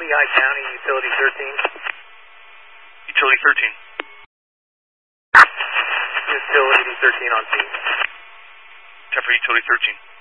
Lehigh County, Utility 13. Utility 13. Utility 13 on scene. 10 for Utility 13.